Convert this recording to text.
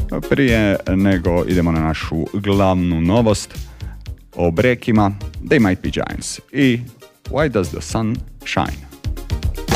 Prije nego idemo na našu glavnu novost o brekima, They Might Be Giants i Why Does the Sun Shine?